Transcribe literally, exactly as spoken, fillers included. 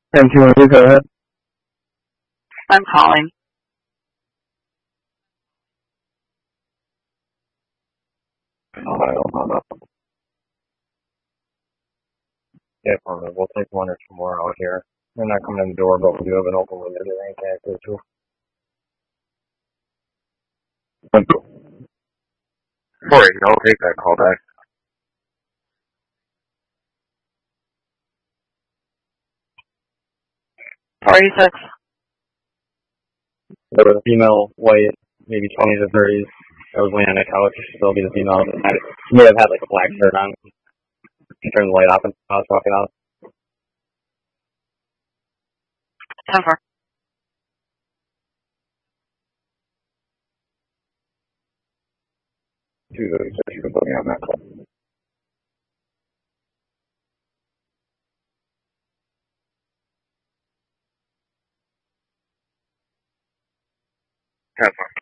And you want to go ahead? I'm calling. Alright, hold on. Yeah, probably. We'll take one or two more out here. They're not coming in the door, but we do have an open window that ain't active too. Alright, I'll take that call back. forty-six. There was a female, white, maybe twenties or thirties. I was laying on a couch. Still be the female. She may have had like a black shirt on. She turned the light off and I was walking out. ten four. She was, she was looking on that call. ten four.